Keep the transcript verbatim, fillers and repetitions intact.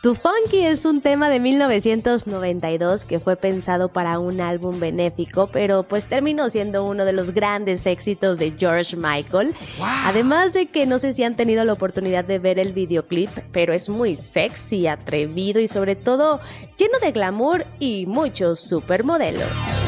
Too Funky es un tema de mil novecientos noventa y dos que fue pensado para un álbum benéfico, pero pues terminó siendo uno de los grandes éxitos de George Michael. Wow. Además de que no sé si han tenido la oportunidad de ver el videoclip, pero es muy sexy, atrevido y sobre todo lleno de glamour y muchos supermodelos.